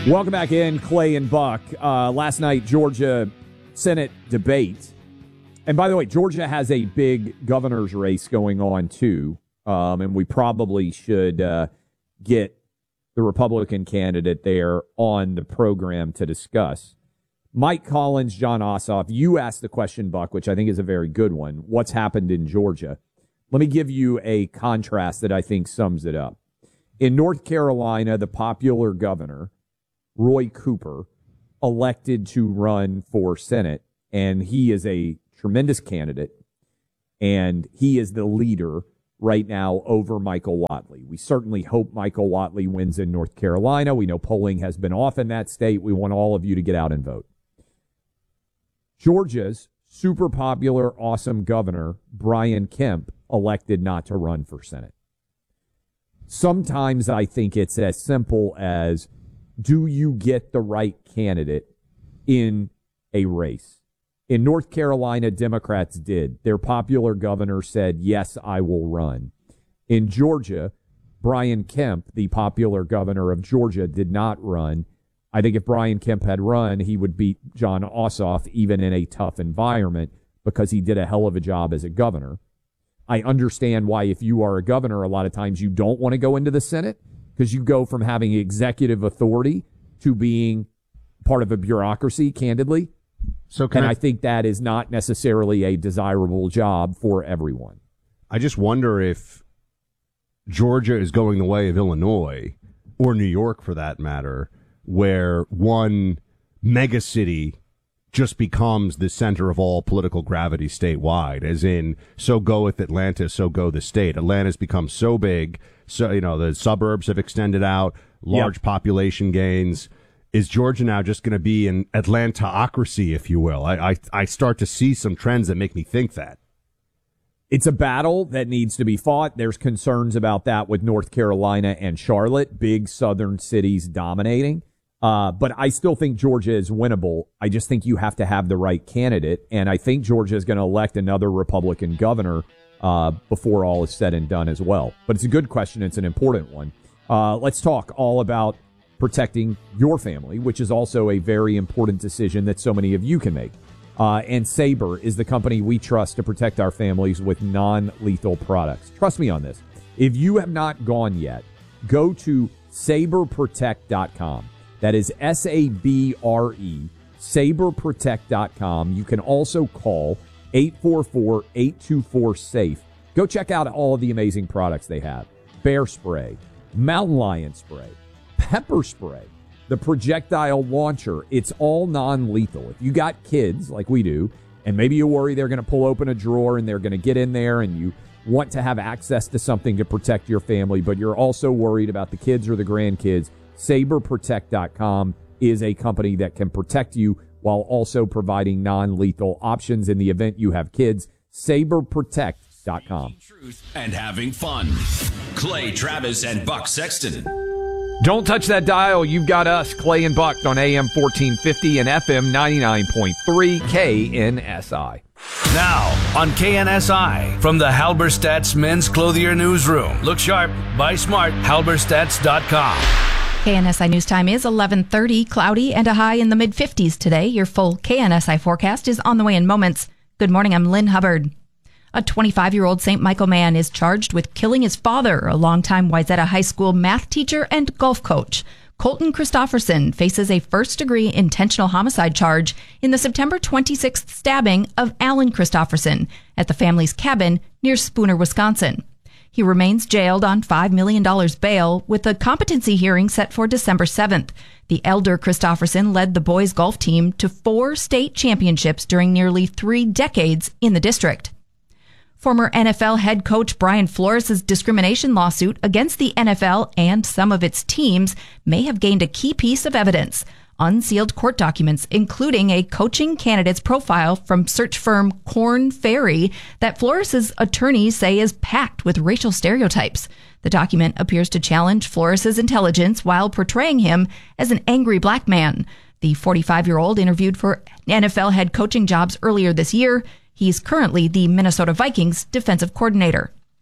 Welcome back in, Clay and Buck. Last night, Georgia Senate debate. And by the way, Georgia has a big governor's race going on, too. And we probably should get the Republican candidate there on the program to discuss. Mike Collins, Jon Ossoff, you asked the question, Buck, which I think is a very good one. What's happened in Georgia? Let me give you a contrast that I think sums it up. In North Carolina, the popular governor, Roy Cooper, elected to run for Senate, and he is a tremendous candidate, and he is the leader right now over Michael Whatley. We certainly hope Michael Whatley wins in North Carolina. We know polling has been off in that state. We want all of you to get out and vote. Georgia's super popular, awesome governor, Brian Kemp, elected not to run for Senate. Sometimes I think it's as simple as, do you get the right candidate in a race? In North Carolina, Democrats did. Their popular governor said, yes, I will run. In Georgia, Brian Kemp, the popular governor of Georgia, did not run. I think if Brian Kemp had run, he would beat Jon Ossoff even in a tough environment because he did a hell of a job as a governor. I understand why if you are a governor, a lot of times you don't want to go into the Senate because you go from having executive authority to being part of a bureaucracy, candidly. And I think that is not necessarily a desirable job for everyone. I just wonder if Georgia is going the way of Illinois, or New York for that matter, where one megacity just becomes the center of all political gravity statewide, as in, so goeth Atlanta, so go the state. Atlanta's become so big, so, you know, the suburbs have extended out, large population gains. Is Georgia now just going to be an Atlantaocracy, if you will? I start to see some trends that make me think that. It's a battle that needs to be fought. There's concerns about that with North Carolina and Charlotte, big southern cities dominating. But I still think Georgia is winnable. I just think you have to have the right candidate. And I think Georgia is going to elect another Republican governor before all is said and done as well. But it's a good question. It's an important one. Let's talk all about protecting your family, which is also a very important decision that so many of you can make. And Sabre is the company we trust to protect our families with non-lethal products. Trust me on this. If you have not gone yet, go to SabreProtect.com. That is SABRE, SabreProtect.com. You can also call 844-824-SAFE. Go check out all of the amazing products they have. Bear spray, mountain lion spray, pepper spray, the projectile launcher. It's all non-lethal. If you got kids like we do, and maybe you worry they're going to pull open a drawer and they're going to get in there and you want to have access to something to protect your family, but you're also worried about the kids or the grandkids, SabreProtect.com is a company that can protect you while also providing non-lethal options in the event you have kids. SabreProtect.com. Truth and having fun. Clay Travis and Buck Sexton. Don't touch that dial. You've got us, Clay and Buck, on AM 1450 and FM 99.3 KNSI. Now on KNSI from the Halberstadt's Men's Clothier Newsroom. Look sharp, buy smart, halberstads.com. KNSI News Time is 11:30, cloudy and a high in the mid-50s today. Your full KNSI forecast is on the way in moments. Good morning, I'm Lynn Hubbard. A 25-year-old St. Michael man is charged with killing his father, a longtime Wayzata High School math teacher and golf coach. Colton Christofferson faces a first-degree intentional homicide charge in the September 26th stabbing of Alan Christofferson at the family's cabin near Spooner, Wisconsin. He remains jailed on $5 million bail with a competency hearing set for December 7th. The elder Christofferson led the boys' golf team to 4 state championships during nearly 3 decades in the district. Former NFL head coach Brian Flores' discrimination lawsuit against the NFL and some of its teams may have gained a key piece of evidence. Unsealed court documents, including a coaching candidate's profile from search firm Korn Ferry that Flores' attorneys say is packed with racial stereotypes. The document appears to challenge Flores' intelligence while portraying him as an angry black man. The 45-year-old interviewed for NFL head coaching jobs earlier this year. He's currently the Minnesota Vikings defensive coordinator.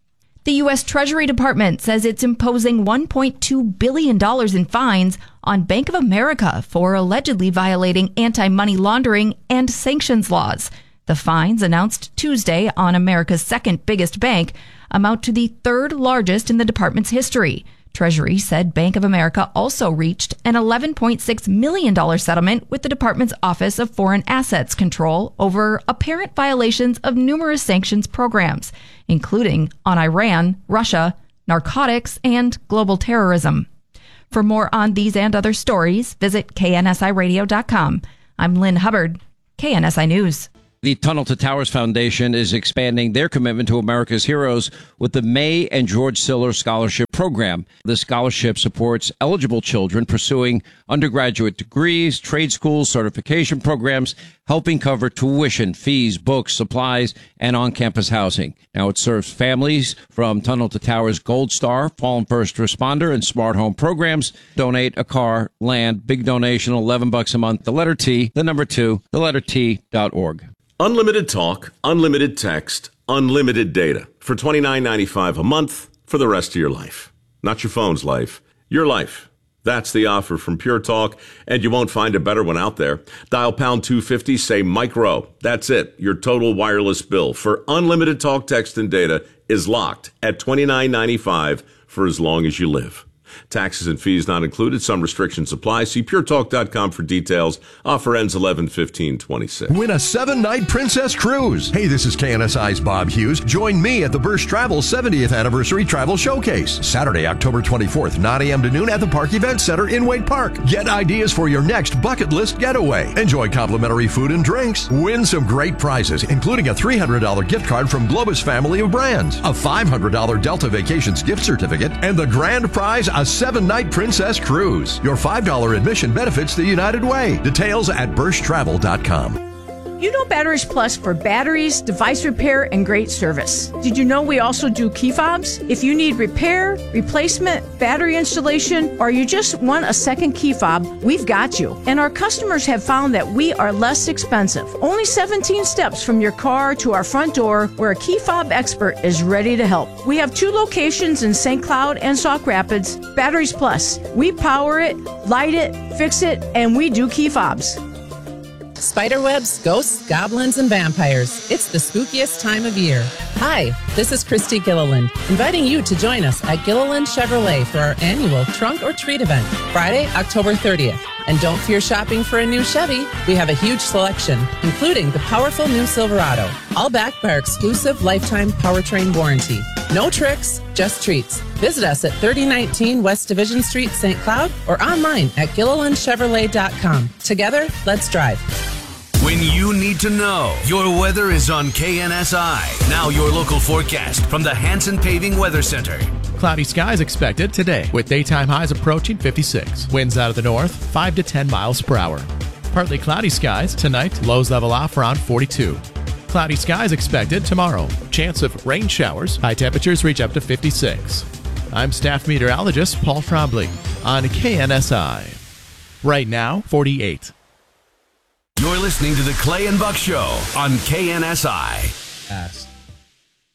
The U.S. Treasury Department says it's imposing $1.2 billion in fines on Bank of America for allegedly violating anti-money laundering and sanctions laws. The fines, announced Tuesday on America's second biggest bank, amount to the third largest in the department's history. Treasury said Bank of America also reached an $11.6 million settlement with the department's Office of Foreign Assets Control over apparent violations of numerous sanctions programs, including on Iran, Russia, narcotics, and global terrorism. For more on these and other stories, visit KNSIRadio.com. I'm Lynn Hubbard, KNSI News. The Tunnel to Towers Foundation is expanding their commitment to America's heroes with the May and George Siller Scholarship Program. The scholarship supports eligible children pursuing undergraduate degrees, trade schools, certification programs, helping cover tuition, fees, books, supplies, and on-campus housing. Now it serves families from Tunnel to Towers Gold Star, Fallen First Responder, and Smart Home programs. Donate a car, land, big donation, $11 a month. The letter T, the number 2, the letter T.org. Unlimited talk, unlimited text, unlimited data for $29.95 a month for the rest of your life. Not your phone's life, your life. That's the offer from Pure Talk, and you won't find a better one out there. Dial pound 250, say Mike Rowe. That's it. Your total wireless bill for unlimited talk, text, and data is locked at $29.95 for as long as you live. Taxes and fees not included. Some restrictions apply. See puretalk.com for details. Offer ends 11/15/26. Win a 7-night Princess Cruise. Hey, this is KNSI's Bob Hughes. Join me at the Birch Travel 70th Anniversary Travel Showcase. Saturday, October 24th, 9 a.m. to noon at the Park Event Center in Wade Park. Get ideas for your next bucket list getaway. Enjoy complimentary food and drinks. Win some great prizes, including a $300 gift card from Globus family of brands, a $500 Delta Vacations gift certificate, and the grand prize, a 7-night Princess Cruise. Your $5 admission benefits the United Way. Details at birchtravel.com. You know Batteries Plus for batteries, device repair, and great service. Did you know we also do key fobs? If you need repair, replacement, battery installation, or you just want a second key fob, we've got you. And our customers have found that we are less expensive. Only 17 steps from your car to our front door, where a key fob expert is ready to help. We have 2 locations in St. Cloud and Sauk Rapids. Batteries Plus. We power it, light it, fix it, and we do key fobs. Spiderwebs, ghosts, goblins, and vampires. It's the spookiest time of year. Hi, this is Christy Gilliland, inviting you to join us at Gilliland Chevrolet for our annual Trunk or Treat event, Friday, October 30th. And don't fear shopping for a new Chevy. We have a huge selection, including the powerful new Silverado, all backed by our exclusive lifetime powertrain warranty. No tricks, just treats. Visit us at 3019 West Division Street, St. Cloud, or online at GillilandChevrolet.com. Together, let's drive. When you need to know, your weather is on KNSI. Now your local forecast from the Hanson Paving Weather Center. Cloudy skies expected today, with daytime highs approaching 56. Winds out of the north, 5 to 10 miles per hour. Partly cloudy skies tonight, lows level off around 42. Cloudy skies expected tomorrow. Chance of rain showers, high temperatures reach up to 56. I'm staff meteorologist Paul Trombley on KNSI. Right now, 48. You're listening to the Clay and Buck Show on KNSI.